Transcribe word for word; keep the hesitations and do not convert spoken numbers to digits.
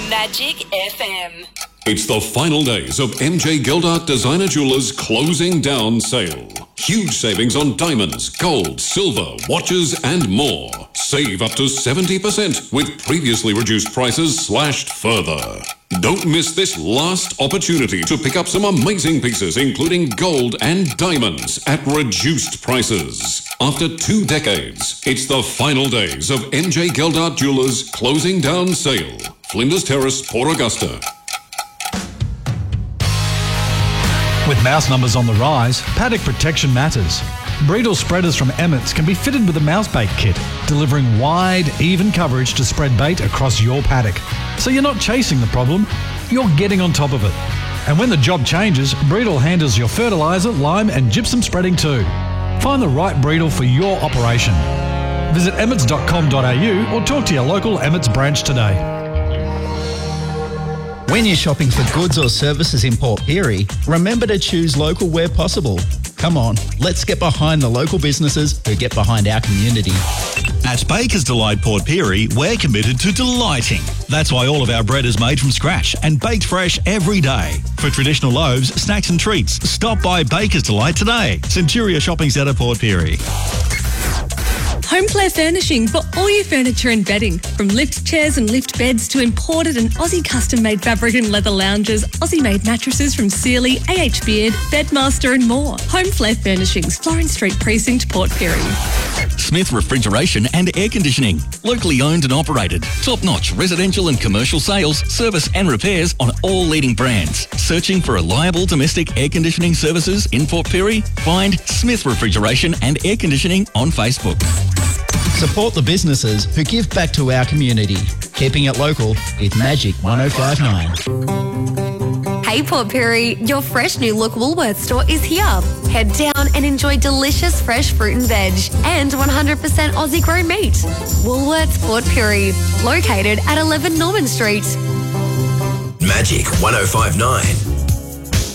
Magic F M. It's the final days of M J Geldart Designer Jewelers closing down sale. Huge savings on diamonds, gold, silver, watches and more. Save up to seventy percent with previously reduced prices slashed further. Don't miss this last opportunity to pick up some amazing pieces including gold and diamonds at reduced prices. After two decades, it's the final days of M J Geldart Jewelers closing down sale. Flinders Terrace, Port Augusta. With mouse numbers on the rise, paddock protection matters. Breedle spreaders from Emmett's can be fitted with a mouse bait kit, delivering wide, even coverage to spread bait across your paddock. So you're not chasing the problem, you're getting on top of it. And when the job changes, Breedle handles your fertiliser, lime and gypsum spreading too. Find the right Breedle for your operation. Visit emmets dot com dot a u or talk to your local Emmett's branch today. When you're shopping for goods or services in Port Pirie, remember to choose local where possible. Come on, let's get behind the local businesses who get behind our community. At Baker's Delight Port Pirie, we're committed to delighting. That's why all of our bread is made from scratch and baked fresh every day. For traditional loaves, snacks and treats, stop by Baker's Delight today. Centuria Shopping Centre, Port Pirie. Homeclair Furnishing for all your furniture and bedding. From lift chairs and lift beds to imported and Aussie custom-made fabric and leather lounges, Aussie-made mattresses from Sealy, A H Beard, Bedmaster and more. Homeclair Furnishings, Florence Street Precinct, Port Pirie. Smith Refrigeration and Air Conditioning. Locally owned and operated. Top-notch residential and commercial sales, service and repairs on all leading brands. Searching for reliable domestic air conditioning services in Port Pirie? Find Smith Refrigeration and Air Conditioning on Facebook. Support the businesses who give back to our community. Keeping it local with Magic one oh five nine. Hey Port Pirie, your fresh new look Woolworths store is here. Head down and enjoy delicious fresh fruit and veg and one hundred percent Aussie grown meat. Woolworths Port Pirie, located at eleven Norman Street. Magic one oh five nine.